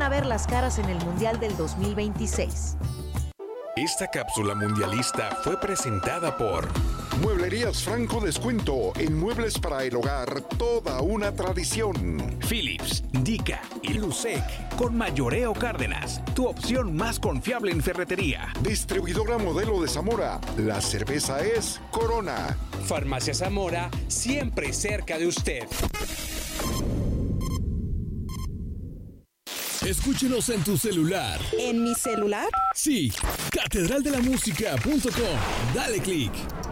van a ver las caras en el Mundial del 2026. Esta cápsula mundialista fue presentada por Mueblerías Franco Descuento en muebles para el hogar, toda una tradición. Philips, Dica y Lusec con Mayoreo Cárdenas, tu opción más confiable en ferretería. Distribuidora Modelo de Zamora, la cerveza es Corona. Farmacia Zamora, siempre cerca de usted. Escúchenos en tu celular. ¿En mi celular? Sí, catedraldelamusica.com. Dale click.